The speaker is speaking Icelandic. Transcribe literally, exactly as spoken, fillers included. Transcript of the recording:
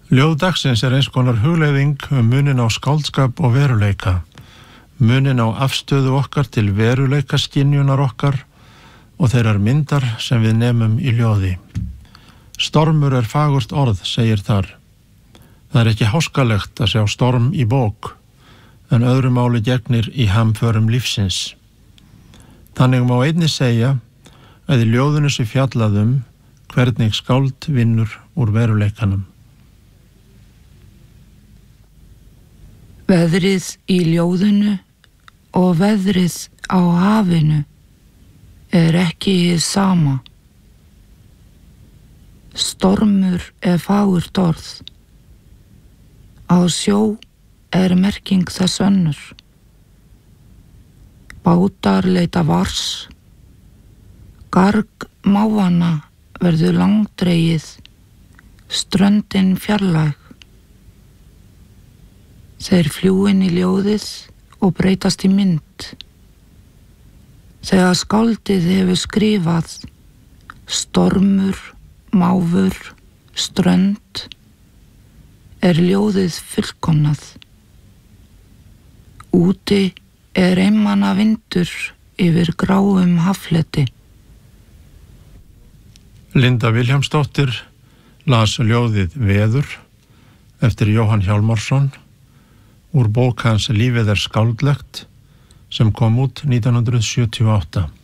Ljóð dagsins er eins konar hugleiðing um munin á skáldskap og veruleika, munin á afstöðu okkar til veruleika skynjunar okkar og þeirrar myndar sem við nemum í ljóði. Stormur er fagurt orð, segir þar. Það er ekki háskalegt að sjá storm í bók, en öðru máli gegnir í hamförum lífsins. Þannig má einnig segja að í ljóðinu sé fjallað um hvernig skáld vinnur úr veruleikanum. Veðrið í ljóðinu og veðrið á hafinu er ekki hið sama. Stormur er fagurt orð. Á sjó er merking þess önnur. Bátar leita vars. Garg mávanna verður langdregið, ströndin fjarlæg. Þeir fljúin í ljóðið og breytast í mynd. Þegar skáldið hefur skrifað stormur, máfur, strönd, er ljóðið fullkomnað. Úti er einmana vindur yfir gráum haffleti. Linda Vilhjálmsdóttir las ljóðið Veður eftir Jóhann Hjálmarsson úr bók hans Lífið er skáldlegt sem kom út nítján hundruð sjötíu og átta.